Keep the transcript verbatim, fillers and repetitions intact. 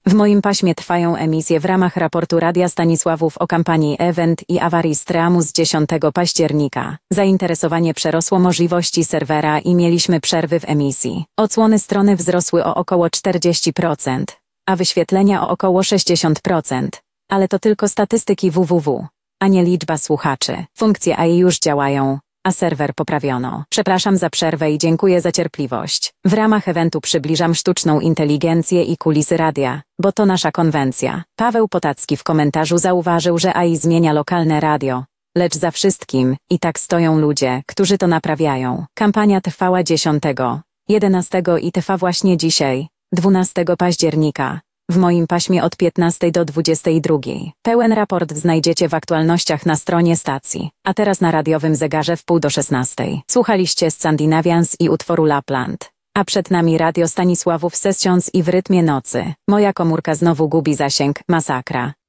W moim paśmie trwają emisje w ramach raportu Radia Stanisławów o kampanii Event i awarii Streamu z dziesiątego października. Zainteresowanie przerosło możliwości serwera i mieliśmy przerwy w emisji. Odsłony strony wzrosły o około czterdzieści procent, a wyświetlenia o około sześćdziesiąt procent. Ale to tylko statystyki www, a nie liczba słuchaczy. Funkcje A I już działają, a serwer poprawiono. Przepraszam za przerwę i dziękuję za cierpliwość. W ramach eventu przybliżam sztuczną inteligencję i kulisy radia, bo to nasza konwencja. Paweł Potacki w komentarzu zauważył, że A I zmienia lokalne radio, lecz za wszystkim i tak stoją ludzie, którzy to naprawiają. Kampania trwała dziesiątego, jedenastego i trwa właśnie dzisiaj, dwunastego października. W moim paśmie od piętnastej do dwudziestej drugiej. Pełen raport znajdziecie w aktualnościach na stronie stacji, a teraz na radiowym zegarze w pół do szesnastej. Słuchaliście Scandinavians i utworu Lapland, a przed nami Radio Stanisławów Sessions i w rytmie nocy. Moja komórka znowu gubi zasięg, masakra.